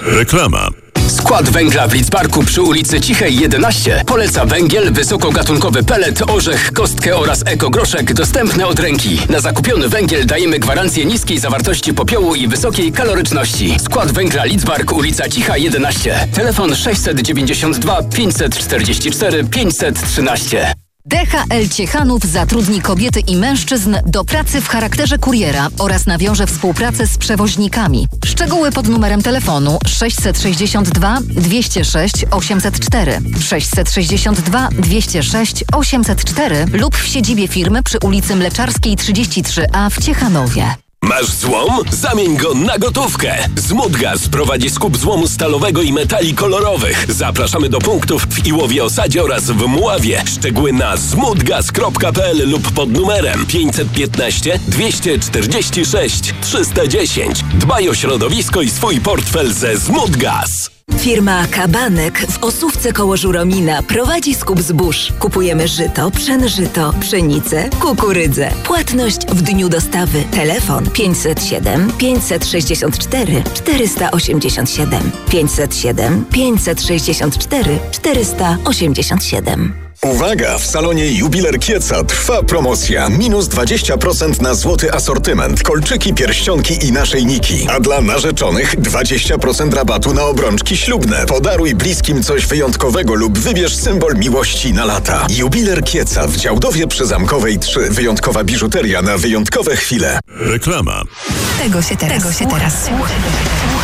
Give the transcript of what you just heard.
Reklama. Skład węgla w Lidzbarku przy ulicy Cichej 11 poleca węgiel, wysokogatunkowy pelet, orzech, kostkę oraz ekogroszek dostępne od ręki. Na zakupiony węgiel dajemy gwarancję niskiej zawartości popiołu i wysokiej kaloryczności. Skład węgla Lidzbark, ulica Cicha 11. Telefon 692 544 513. DHL Ciechanów zatrudni kobiety i mężczyzn do pracy w charakterze kuriera oraz nawiąże współpracę z przewoźnikami. Szczegóły pod numerem telefonu 662 206 804, 662 206 804 lub w siedzibie firmy przy ulicy Mleczarskiej 33A w Ciechanowie. Masz złom? Zamień go na gotówkę! Zmutgaz prowadzi skup złomu stalowego i metali kolorowych. Zapraszamy do punktów w Iłowie Osadzie oraz w Mławie. Szczegóły na smutgaz.pl lub pod numerem 515 246 310. Dbaj o środowisko i swój portfel ze Zmutgaz. Firma Kabanek w Osówce koło Żuromina prowadzi skup zbóż. Kupujemy żyto, pszenżyto, pszenicę, kukurydzę. Płatność w dniu dostawy. Telefon 507 564 487 507 564 487. Uwaga! W salonie Jubiler Kieca trwa promocja. Minus 20% na złoty asortyment, kolczyki, pierścionki i naszyjniki. A dla narzeczonych 20% rabatu na obrączki ślubne. Podaruj bliskim coś wyjątkowego lub wybierz symbol miłości na lata. Jubiler Kieca w Działdowie przy Zamkowej 3. Wyjątkowa biżuteria na wyjątkowe chwile. Reklama. Tego się teraz słucha.